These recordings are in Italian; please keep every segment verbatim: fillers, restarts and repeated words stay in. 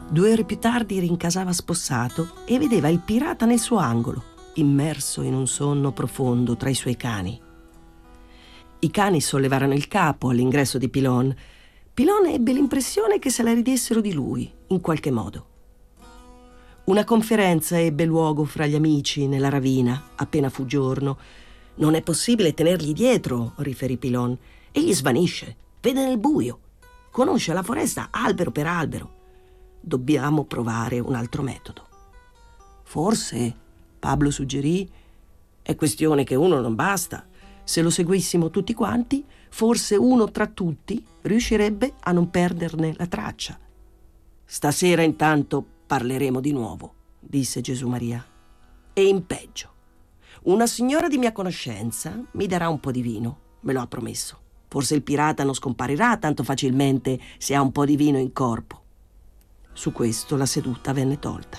Due ore più tardi rincasava spossato e vedeva il pirata nel suo angolo, immerso in un sonno profondo tra i suoi cani. I cani sollevarono il capo all'ingresso di Pilon. Pilon ebbe l'impressione che se la ridessero di lui, in qualche modo. Una conferenza ebbe luogo fra gli amici nella ravina, appena fu giorno. «Non è possibile tenergli dietro», riferì Pilon. «Egli svanisce, vede nel buio, conosce la foresta albero per albero. Dobbiamo provare un altro metodo». «Forse», Pablo suggerì, «è questione che uno non basta. Se lo seguissimo tutti quanti, forse uno tra tutti riuscirebbe a non perderne la traccia». «Stasera intanto parleremo di nuovo», disse Gesù Maria. «E in peggio. Una signora di mia conoscenza mi darà un po' di vino, me lo ha promesso. Forse il pirata non scomparirà tanto facilmente se ha un po' di vino in corpo». Su questo la seduta venne tolta.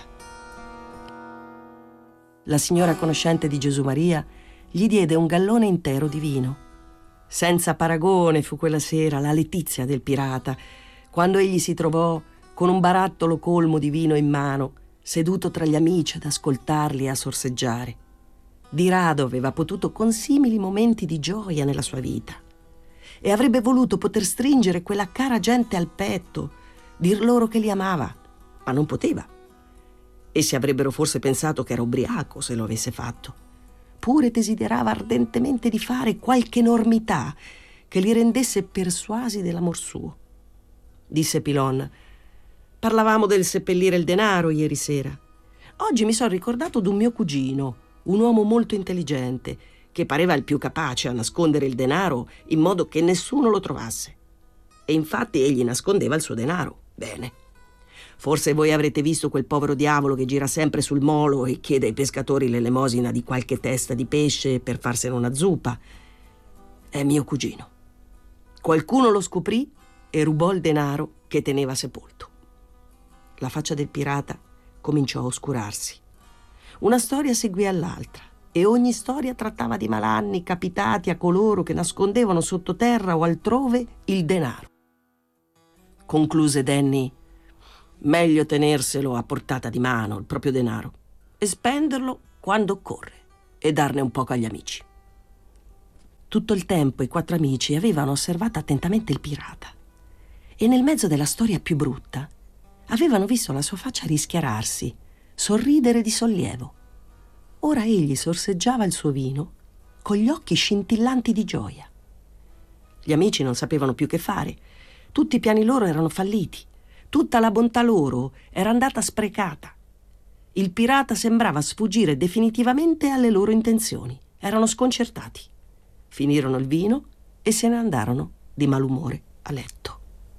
La signora conoscente di Gesù Maria gli diede un gallone intero di vino. Senza paragone fu quella sera la letizia del pirata, quando egli si trovò con un barattolo colmo di vino in mano, seduto tra gli amici ad ascoltarli e a sorseggiare. Di rado aveva potuto consimili momenti di gioia nella sua vita e avrebbe voluto poter stringere quella cara gente al petto, dir loro che li amava, ma non poteva. Essi avrebbero forse pensato che era ubriaco se lo avesse fatto. Pure desiderava ardentemente di fare qualche enormità che li rendesse persuasi dell'amor suo. Disse Pilon: «Parlavamo del seppellire il denaro ieri sera. Oggi mi sono ricordato d'un mio cugino, un uomo molto intelligente, che pareva il più capace a nascondere il denaro in modo che nessuno lo trovasse. E infatti egli nascondeva il suo denaro. Bene. Forse voi avrete visto quel povero diavolo che gira sempre sul molo e chiede ai pescatori l'elemosina di qualche testa di pesce per farsene una zuppa. È mio cugino. Qualcuno lo scoprì e rubò il denaro che teneva sepolto». La faccia del pirata cominciò a oscurarsi. Una storia seguì all'altra e ogni storia trattava di malanni capitati a coloro che nascondevano sottoterra o altrove il denaro. Concluse Danny: «Meglio tenerselo a portata di mano, il proprio denaro, e spenderlo quando occorre e darne un poco agli amici». Tutto il tempo i quattro amici avevano osservato attentamente il pirata e nel mezzo della storia più brutta avevano visto la sua faccia rischiararsi, sorridere di sollievo. Ora egli sorseggiava il suo vino con gli occhi scintillanti di gioia. Gli amici non sapevano più che fare. Tutti i piani loro erano falliti. Tutta la bontà loro era andata sprecata. Il pirata sembrava sfuggire definitivamente alle loro intenzioni. Erano sconcertati. Finirono il vino e se ne andarono di malumore a letto.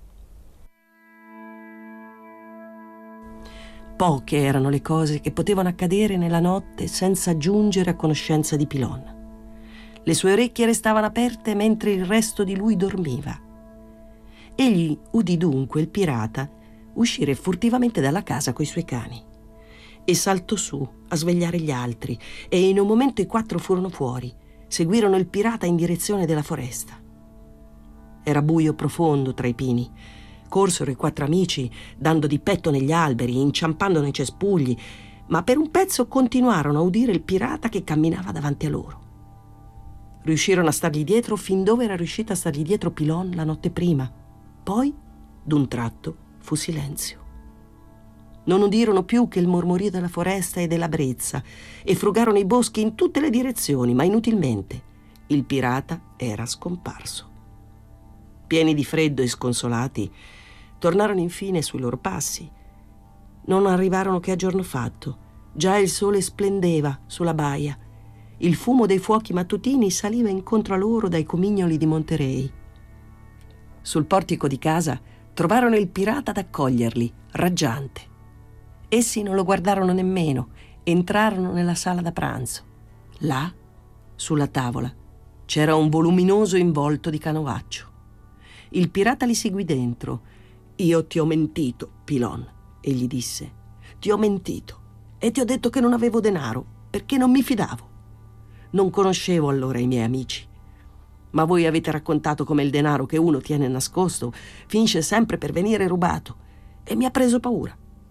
Poche erano le cose che potevano accadere nella notte senza giungere a conoscenza di Pilon. Le sue orecchie restavano aperte mentre il resto di lui dormiva. Egli udì dunque il pirata uscire furtivamente dalla casa coi suoi cani e saltò su a svegliare gli altri, e in un momento i quattro furono fuori, seguirono il pirata in direzione della foresta. Era buio profondo tra i pini. Corsero i quattro amici, dando di petto negli alberi, inciampando nei cespugli, ma per un pezzo continuarono a udire il pirata che camminava davanti a loro. Riuscirono a stargli dietro fin dove era riuscito a stargli dietro Pilon la notte prima. Poi, d'un tratto, fu silenzio. Non udirono più che il mormorio della foresta e della brezza e frugarono i boschi in tutte le direzioni, ma inutilmente. Il pirata era scomparso. Pieni di freddo e sconsolati, tornarono infine sui loro passi. Non arrivarono che a giorno fatto. Già il sole splendeva sulla baia. Il fumo dei fuochi mattutini saliva incontro a loro dai comignoli di Monterey. Sul portico di casa trovarono il pirata ad accoglierli, raggiante. Essi non lo guardarono nemmeno, entrarono nella sala da pranzo. Là, sulla tavola, c'era un voluminoso involto di canovaccio. Il pirata li seguì dentro. «Io ti ho mentito, Pilon», egli disse. «Ti ho mentito e ti ho detto che non avevo denaro perché non mi fidavo. Non conoscevo allora i miei amici. Ma voi avete raccontato come il denaro che uno tiene nascosto finisce sempre per venire rubato e mi ha preso paura.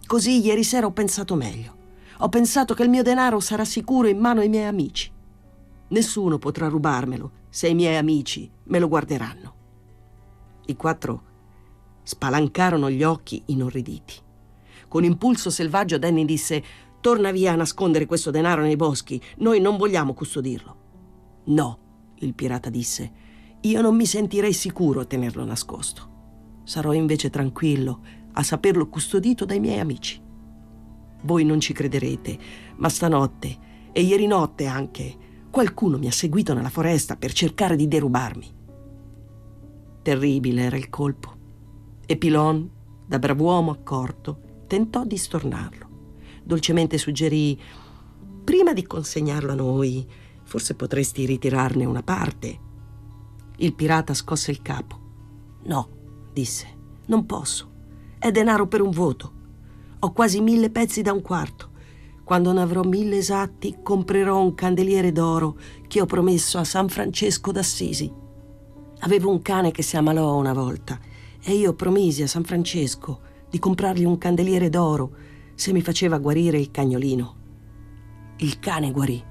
Così ieri sera ho pensato meglio. Ho pensato che il mio denaro sarà sicuro in mano ai miei amici. Nessuno potrà rubarmelo se i miei amici me lo guarderanno. I quattro spalancarono gli occhi inorriditi. Con impulso selvaggio Danny disse: «Torna via a nascondere questo denaro nei boschi. Noi non vogliamo custodirlo». «No», il pirata disse, «io non mi sentirei sicuro a tenerlo nascosto. Sarò invece tranquillo a saperlo custodito dai miei amici. Voi non ci crederete, ma stanotte, e ieri notte anche, qualcuno mi ha seguito nella foresta per cercare di derubarmi». Terribile era il colpo, e Pilon, da brav'uomo accorto, tentò di stornarlo. Dolcemente suggerì: «Prima di consegnarlo a noi, forse potresti ritirarne una parte». Il pirata scosse il capo. «No», disse, «non posso. È denaro per un voto. Ho quasi mille pezzi da un quarto. Quando ne avrò mille esatti, comprerò un candeliere d'oro che ho promesso a San Francesco d'Assisi. Avevo un cane che si ammalò una volta e io promisi a San Francesco di comprargli un candeliere d'oro se mi faceva guarire il cagnolino. Il cane guarì».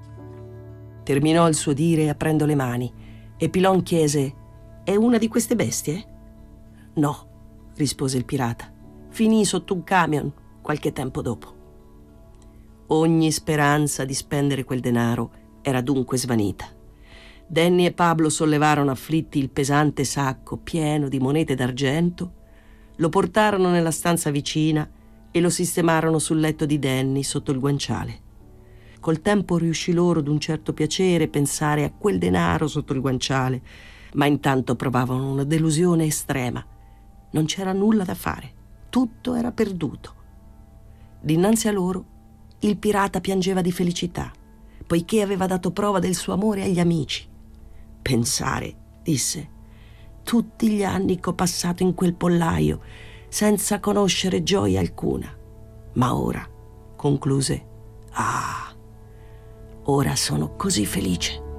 Terminò il suo dire aprendo le mani e Pilon chiese: «È una di queste bestie?» «No», rispose il pirata. «Finì sotto un camion qualche tempo dopo». Ogni speranza di spendere quel denaro era dunque svanita. Danny e Pablo sollevarono afflitti il pesante sacco pieno di monete d'argento, lo portarono nella stanza vicina e lo sistemarono sul letto di Danny sotto il guanciale. Col tempo riuscì loro d'un certo piacere pensare a quel denaro sotto il guanciale, ma intanto provavano una delusione estrema. Non c'era nulla da fare, tutto era perduto. Dinanzi a loro il pirata piangeva di felicità, poiché aveva dato prova del suo amore agli amici. «Pensare», disse, «tutti gli anni che ho passato in quel pollaio senza conoscere gioia alcuna. Ma ora», concluse, «ah, ora sono così felice».